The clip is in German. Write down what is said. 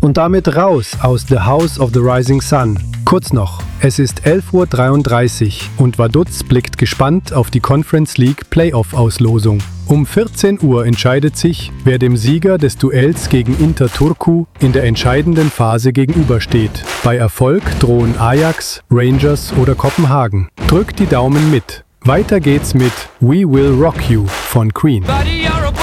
Und damit raus aus The House of the Rising Sun. Kurz noch, es ist 11:33 Uhr und Vaduz blickt gespannt auf die Conference League Playoff-Auslosung. Um 14 Uhr entscheidet sich, wer dem Sieger des Duells gegen Inter Turku in der entscheidenden Phase gegenübersteht. Bei Erfolg drohen Ajax, Rangers oder Kopenhagen. Drückt die Daumen mit. Weiter geht's mit We Will Rock You von Queen. Buddy, you're a